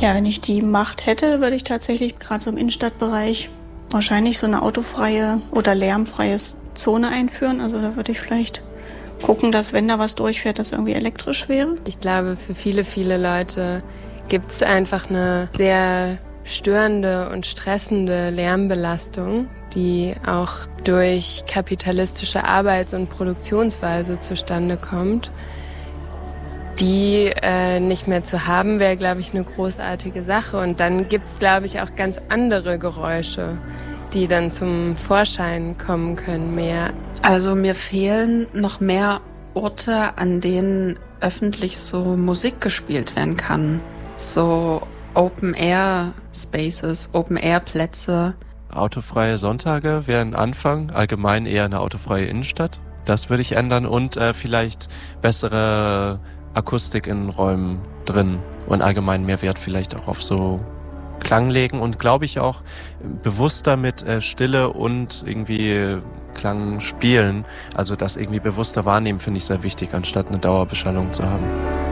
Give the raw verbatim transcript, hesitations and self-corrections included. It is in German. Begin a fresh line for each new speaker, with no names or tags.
Ja, wenn ich die Macht hätte, würde ich tatsächlich gerade so im Innenstadtbereich wahrscheinlich so eine autofreie oder lärmfreie Zone einführen. Also da würde ich vielleicht gucken, dass wenn da was durchfährt, das irgendwie elektrisch wäre.
Ich glaube, für viele, viele Leute gibt es einfach eine sehr störende und stressende Lärmbelastung, die auch durch kapitalistische Arbeits- und Produktionsweise zustande kommt. Die äh, nicht mehr zu haben, wäre, glaube ich, eine großartige Sache. Und dann gibt es, glaube ich, auch ganz andere Geräusche, die dann zum Vorschein kommen können mehr.
Also mir fehlen noch mehr Orte, an denen öffentlich so Musik gespielt werden kann. So Open-Air-Spaces, Open-Air-Plätze.
Autofreie Sonntage wäre ein Anfang, allgemein eher eine autofreie Innenstadt. Das würde ich ändern und äh, vielleicht bessere Akustik in Räumen drin und allgemein mehr Wert vielleicht auch auf so Klang legen und glaube ich auch bewusster mit äh, Stille und irgendwie Klang spielen. Also das irgendwie bewusster wahrnehmen finde ich sehr wichtig, anstatt eine Dauerbeschallung zu haben.